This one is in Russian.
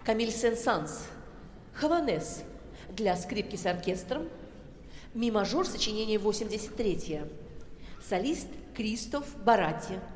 Камиль Сен-Санс. Хаванес для скрипки с оркестром. Ми мажор, сочинение 83. Солист Кристоф Баратти.